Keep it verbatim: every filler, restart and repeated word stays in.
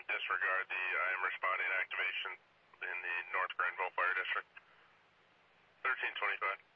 disregard the I am responding activation in the North Granville Fire District. thirteen twenty-five.